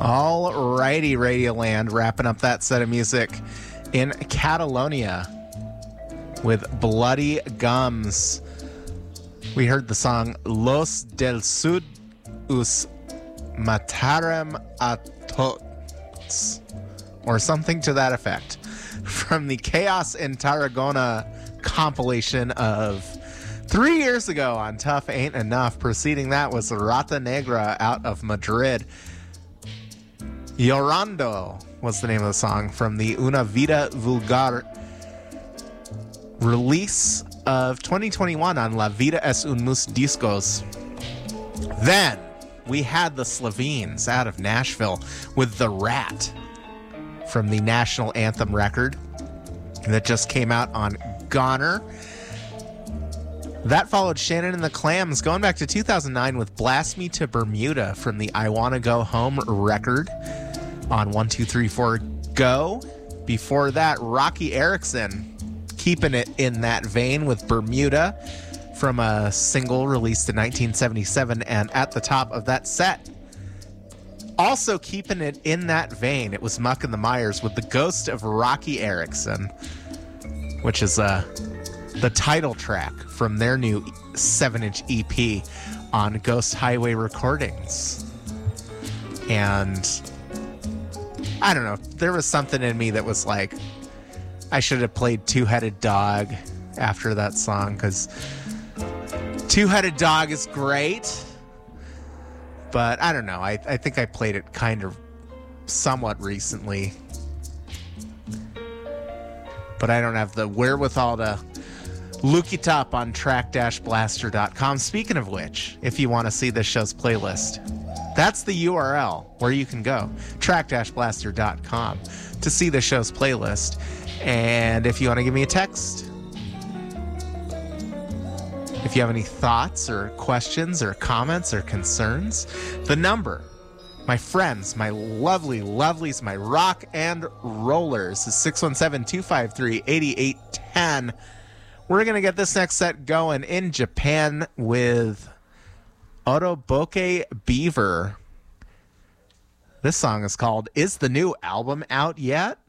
All righty, Radioland, wrapping up that set of music in Catalonia with Bloody Gums. We heard the song Los del Sud us matarem a tots, or something to that effect, from the Chaos in Tarragona compilation of 3 years ago on Tough Ain't Enough. Preceding that was Rata Negra out of Madrid. Llorando was the name of the song from the Una Vida Vulgar release of 2021 on La Vida es un Mus Discos. Then we had the Slovenes out of Nashville with The Rat from the National Anthem record that just came out on Goner. That followed Shannon and the Clams going back to 2009 with Blast Me to Bermuda from the I Wanna Go Home record on 1, 2, 3, 4 Go. Before that, Rocky Erickson keeping it in that vein with Bermuda from a single released in 1977. And at the top of that set, also keeping it in that vein, it was Muck and the Myers with The Ghost of Rocky Erickson, which is the title track from their new 7-inch EP on Ghost Highway Recordings. And I don't know, there was something in me that was like, I should have played Two-Headed Dog after that song, because Two-Headed Dog is great, but I don't know, I think I played it kind of somewhat recently, but I don't have the wherewithal to look it up on track-blaster.com. Speaking of which, if you want to see this show's playlist, that's the URL where you can go, track-blaster.com, to see the show's playlist. And if you want to give me a text, if you have any thoughts or questions or comments or concerns, the number, my friends, my lovely lovelies, my rock and rollers, is 617-253-8810. We're going to get this next set going in Japan with Oroboke Beaver. This song is called Is the New Album Out Yet?